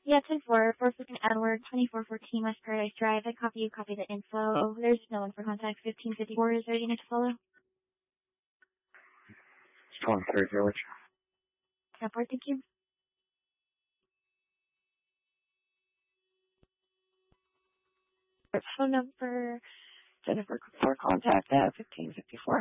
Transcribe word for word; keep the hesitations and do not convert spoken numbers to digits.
Yeah, ten four, four fifteen Edward, twenty-four fourteen West Paradise Drive. I copy you, copy the info. There's no one for contact. fifteen fifty-four is ready to follow. Storm third village. Report, thank you. Phone number, Jennifer for contact at fifteen fifty-four.